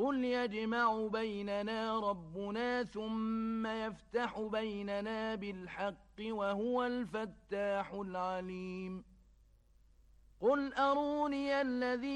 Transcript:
قل يجمع بيننا ربنا ثم يفتح بيننا بالحق وهو الفتاح العليم قل أروني الذي